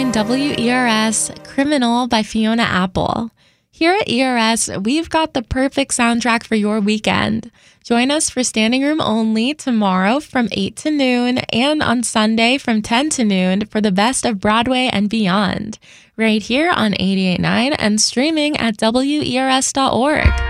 88.9 WERS Criminal by Fiona Apple. Here at ERS, we've got the perfect soundtrack for your weekend. Join us for standing room only tomorrow from 8 to noon and on Sunday from 10 to noon for the best of Broadway and beyond. Right here on 88.9 and streaming at WERS.org.